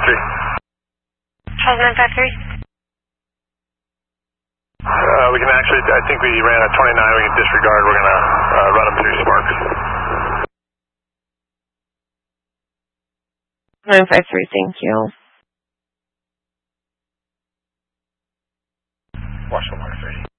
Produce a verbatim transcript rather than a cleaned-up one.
three. Charles nine five three. Uh, we can actually, I think we ran a twenty-nine, we can disregard, we're going to uh, run them through Sparks. nine five three, thank you. Watch the mark three.